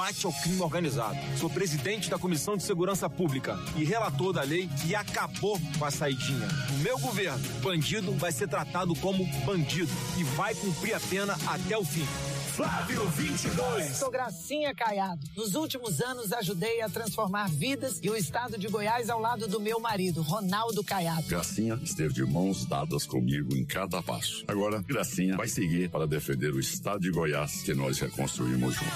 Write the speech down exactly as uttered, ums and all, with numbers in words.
combate ao crime organizado. Sou presidente da Comissão de Segurança Pública e relator da lei que acabou com a saidinha. No meu governo, bandido vai ser tratado como bandido e vai cumprir a pena até o fim. Flávio vinte e dois. Sou Gracinha Caiado. Nos últimos anos ajudei a transformar vidas e o estado de Goiás ao lado do meu marido, Ronaldo Caiado. Gracinha esteve de mãos dadas comigo em cada passo. Agora, Gracinha vai seguir para defender o estado de Goiás que nós reconstruímos juntos.